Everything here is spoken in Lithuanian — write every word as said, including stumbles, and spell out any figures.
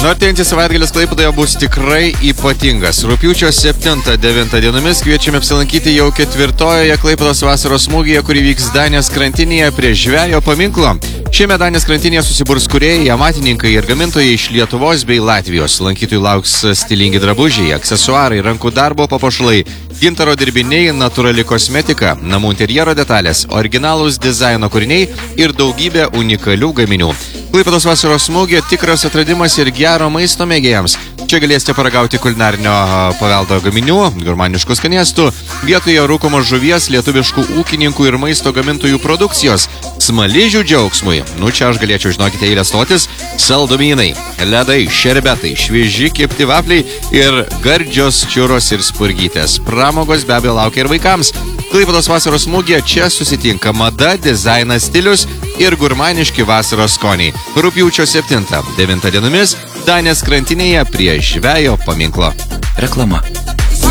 Artėjantis savaitgalis Klaipėdoje bus tikrai ypatingas. Rugpjūčio septintą devintą dienomis kviečiame apsilankyti jau ketvirtojoje Klaipėdos vasaros mugėje, kuri vyks Danės krantinėje prie žvejo paminklo. Šiemet Danės krantinėje susiburs kūrėjai, amatininkai ir gamintojai iš Lietuvos bei Latvijos. Lankytojų lauks stilingi drabužiai, aksesuarai, rankų darbo papuošalai, gintaro dirbiniai, natūrali kosmetika, namų interjero detalės, originalūs dizaino kūriniai ir daugybė unikalių gaminių. Klaipėdos vasaros mugė tikras atradimas ir gero maisto mėgėjams. Čia galėsite paragauti kulinarinio paveldo gaminių, gurmaniškų skanėstų, vietoje rūkomos žuvies, lietuviškų ūkininkų ir maisto gamintojų produkcijos, smaližių džiaugsmui. Nu, čia aš galėčiau, žinokite, eilę stotis, saldumynai, ledai, šerbetai, švieži kepti vafliai ir gardžios čiuros ir spurgytės. Pramogos be abejo laukia ir vaikams. Klaipėdos vasaros mugė, čia susitinka mada, dizainas, stilius ir gurmaniški vasaros skoniai. Rugpjūčio septintą devintą dienomis Danės krantinėje prie žvejo paminklo. Reklama.